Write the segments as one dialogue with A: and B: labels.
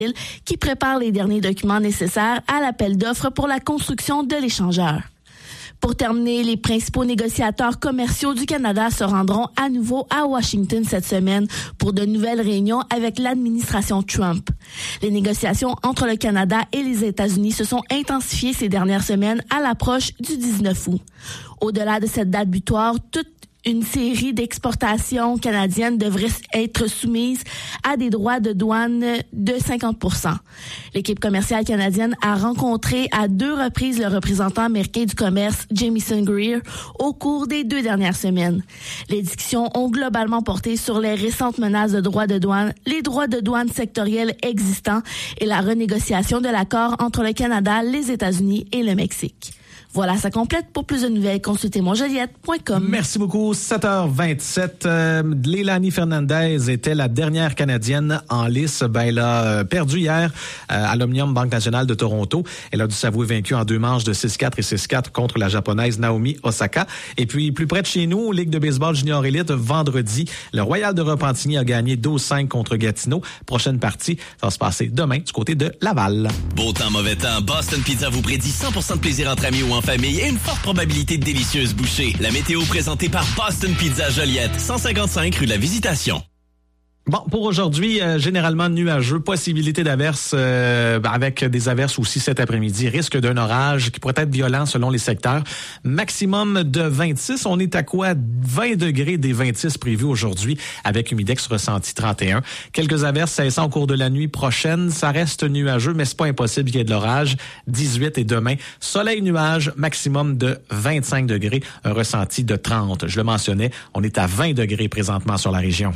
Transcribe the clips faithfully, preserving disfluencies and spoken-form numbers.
A: qui prépare les derniers documents nécessaires à l'appel d'offres pour la construction de l'échangeur. Pour terminer, les principaux négociateurs commerciaux du Canada se rendront à nouveau à Washington cette semaine pour de nouvelles réunions avec l'administration Trump. Les négociations entre le Canada et les États-Unis se sont intensifiées ces dernières semaines à l'approche du dix-neuf août. Au-delà de cette date butoir, toute une série d'exportations canadiennes devraient être soumises à des droits de douane de cinquante pour cent. L'équipe commerciale canadienne a rencontré à deux reprises le représentant américain du commerce, Jamieson Greer, au cours des deux dernières semaines. Les discussions ont globalement porté sur les récentes menaces de droits de douane, les droits de douane sectoriels existants et la renégociation de l'accord entre le Canada, les États-Unis et le Mexique. Voilà, ça complète. Pour plus de nouvelles, consultez mon joliette point com.
B: Merci beaucoup. sept heures vingt-sept. Euh, Leilani Fernandez était la dernière Canadienne en lice. Ben, elle a euh, perdu hier euh, à l'Omnium Banque Nationale de Toronto. Elle a dû s'avouer vaincue en deux manches de six quatre et six quatre contre la Japonaise Naomi Osaka. Et puis, plus près de chez nous, Ligue de baseball junior élite, vendredi, le Royal de Repentigny a gagné douze cinq contre Gatineau. Prochaine partie, ça va se passer demain du côté de Laval.
C: Beau temps, mauvais temps, Boston Pizza vous prédit cent pour cent de plaisir entre amis ou en famille et une forte probabilité de délicieuses bouchées. La météo présentée par Boston Pizza Joliette, cent cinquante-cinq rue de la Visitation.
B: Bon, pour aujourd'hui, euh, généralement nuageux, possibilité d'averses euh, avec des averses aussi cet après-midi, risque d'un orage qui pourrait être violent selon les secteurs. Maximum de vingt-six, on est à quoi? vingt degrés des vingt-six prévus aujourd'hui avec humidex ressenti trente et un. Quelques averses cessant au cours de la nuit prochaine, ça reste nuageux, mais c'est pas impossible qu'il y ait de l'orage. dix-huit et demain, soleil nuage, maximum de vingt-cinq degrés, un ressenti de trente. Je le mentionnais, on est à vingt degrés présentement sur la région.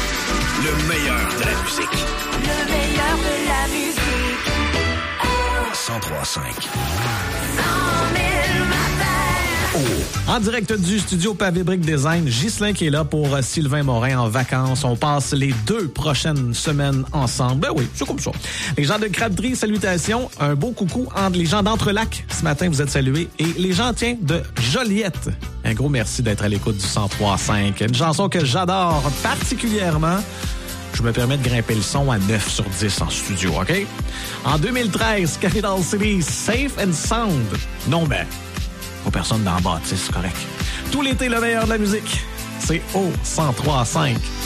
C: Le meilleur de la musique.
D: Le meilleur de la musique. Oh.
C: cent trois cinq.
D: cent mille matins.
B: Oh. En direct du studio Pavé Brick Design, Ghislain qui est là pour Sylvain Morin en vacances. On passe les deux prochaines semaines ensemble. Ben oui, c'est comme ça. Les gens de Crabtree, salutations. Un beau coucou entre les gens d'Entrelacs. Ce matin, vous êtes salués. Et les gens, tiens, de Joliette. Un gros merci d'être à l'écoute du cent trois cinq. Une chanson que j'adore particulièrement. Je me permets de grimper le son à neuf sur dix en studio, OK? En deux mille treize, Capital City, Safe and Sound. Non, ben, pas personne dans le bâtisse, c'est correct. Tout l'été, le meilleur de la musique, c'est au cent trois cinq.